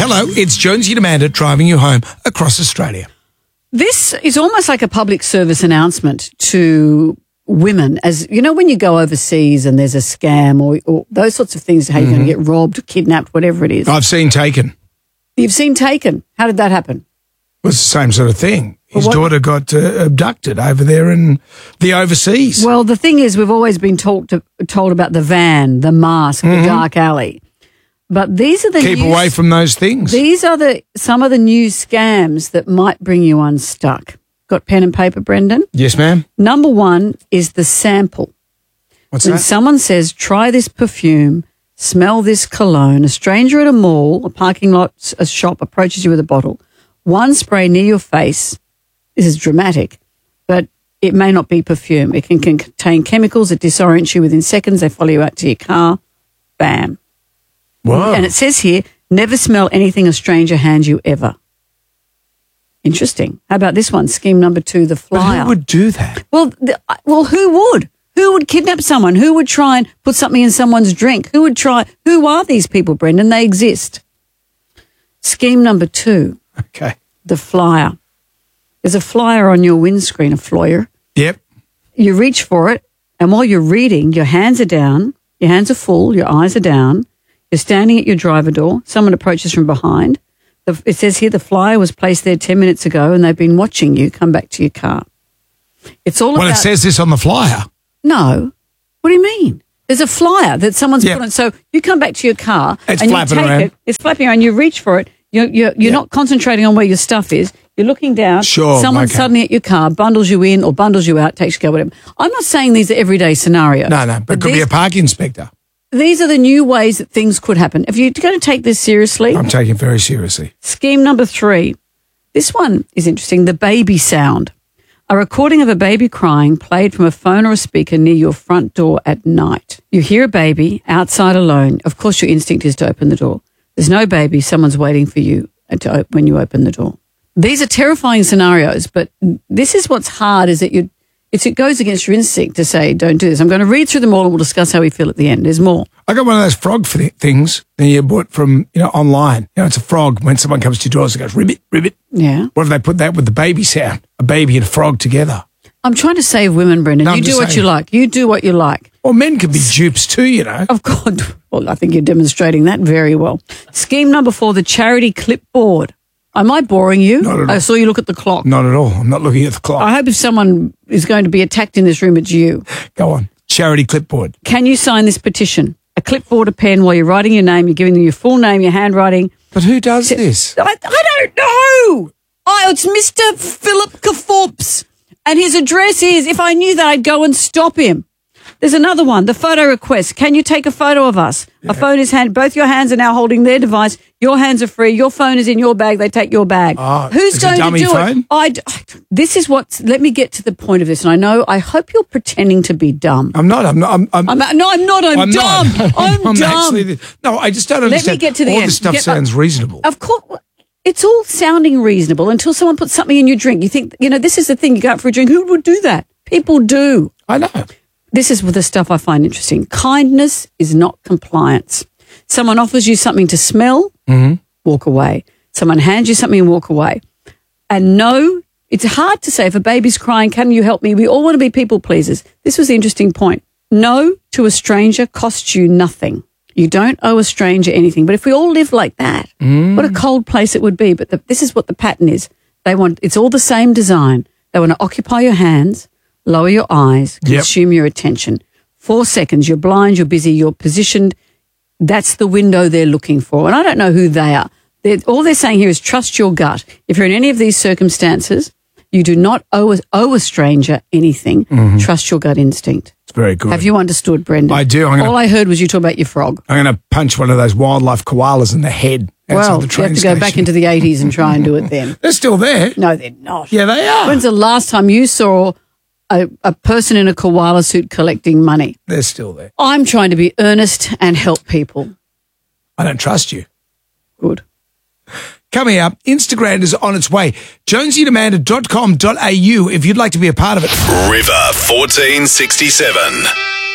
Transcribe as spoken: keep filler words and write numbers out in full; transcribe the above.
Hello, it's Jonesy and Amanda driving you home across Australia. This is almost like a public service announcement to women. As you know, when you go overseas and there's a scam or, or those sorts of things, how you're mm-hmm. going to get robbed, kidnapped, whatever it is. I've seen Taken. You've seen Taken. How did that happen? It was the same sort of thing. His well, daughter got uh, abducted over there in the overseas. Well, the thing is, we've always been talked to, told about the van, the mask, mm-hmm. the dark alley. But these are the Keep new, away from those things. These are the some of the new scams that might bring you unstuck. Got pen and paper, Brendan? Yes, ma'am. Number one is the sample. What's when that? Someone says, try this perfume, smell this cologne, a stranger at a mall, a parking lot, a shop approaches you with a bottle. One spray near your face. This is dramatic, but it may not be perfume. It can contain chemicals that disorient you within seconds. They follow you out to your car. Bam. Whoa. And it says here, never smell anything a stranger hands you ever. Interesting. How about this one? Scheme number two, the flyer. But who would do that? Well, the, well, who would? Who would kidnap someone? Who would try and put something in someone's drink? Who would try? Who are these people, Brendan? They exist. Scheme number two. Okay. The flyer. There's a flyer on your windscreen, a flyer. Yep. You reach for it, and while you're reading, your hands are down, your hands are full, your eyes are down, you're standing at your driver door, someone approaches from behind. The, it says here the flyer was placed there ten minutes ago, and they've been watching you come back to your car. It's all well, about... it says this on the flyer. No. What do you mean? There's a flyer that someone's yep. put on. So you come back to your car it's and you flapping take around. it. It's flapping around. You reach for it. You're, you're, you're yep. not concentrating on where your stuff is. You're looking down. Sure. Someone's okay. suddenly at your car, bundles you in or bundles you out, takes you to go, whatever. I'm not saying these are everyday scenarios. No, no, but, but it could these, be a park inspector. These are the new ways that things could happen. If you're going to take this seriously. I'm taking it very seriously. Scheme number three. This one is interesting. The baby sound. A recording of a baby crying played from a phone or a speaker near your front door at night. You hear a baby outside alone. Of course, your instinct is to open the door. There's no baby. Someone's waiting for you to open, when you open the door. These are terrifying scenarios, but this is what's hard is that you, it's, it goes against your instinct to say, don't do this. I'm going to read through them all and we'll discuss how we feel at the end. There's more. I got one of those frog th- things that you bought from, you know, online. You know, it's a frog. When someone comes to your door, it goes, ribbit, ribbit. Yeah. What if they put that with the baby sound? A baby and a frog together. I'm trying to save women, Brendan. No, you do what saying. you like. You do what you like. Well, men can be dupes too, you know. Of course. Well, I think you're demonstrating that very well. Scheme number four, the charity clipboard. Am I boring you? Not at all. I saw you look at the clock. Not at all. I'm not looking at the clock. I hope if someone is going to be attacked in this room, it's you. Go on. Charity clipboard. Can you sign this petition? A clipboard, a pen, while you're writing your name, you're giving them your full name, your handwriting. But who does this? I, I don't know. Oh, it's Mister Philip Kaforbes. And his address is, if I knew that, I'd go and stop him. There's another one, the photo request. Can you take a photo of us? Yeah. A phone is hand. Both your hands are now holding their device. Your hands are free. Your phone is in your bag. They take your bag. Oh, Who's it's going a dummy to do phone? it? I, this is what. Let me get to the point of this. And I know. I hope you're pretending to be dumb. I'm not. I'm not. I'm, I'm, I'm no, I'm not. I'm, I'm dumb. Not. I'm, I'm dumb. Actually, no, I just don't Let understand. me get to the All end. this stuff Get, sounds uh, reasonable. Of course. It's all sounding reasonable until someone puts something in your drink. You think, you know, this is the thing. You go out for a drink. Who would do that? People do. I know. This is the stuff I find interesting. Kindness is not compliance. Someone offers you something to smell, mm-hmm. walk away. Someone hands you something and walk away. And no, it's hard to say if a baby's crying, can you help me? We all want to be people pleasers. This was the interesting point. No to a stranger costs you nothing. You don't owe a stranger anything. But if we all live like that, mm. what a cold place it would be. But the, this is what the pattern is. They want, it's all the same design. They want to occupy your hands, lower your eyes, consume yep. your attention. Four seconds, you're blind, you're busy, you're positioned. That's the window they're looking for. And I don't know who they are. They're, all they're saying here is trust your gut. If you're in any of these circumstances, you do not owe a, owe a stranger anything. Mm-hmm. Trust your gut instinct. It's very good. Have you understood, Brendan? I do. I'm gonna, all I heard was you talk about your frog. I'm going to punch one of those wildlife koalas in the head. Well, the you have to station. go back into the eighties and try and do it then. They're still there. No, they're not. Yeah, they are. When's the last time you saw a, a person in a koala suit collecting money? They're still there. I'm trying to be earnest and help people. I don't trust you. Good. Coming up, Instagram is on its way. jonesy and amanda dot com dot a u if you'd like to be a part of it. River fourteen sixty-seven.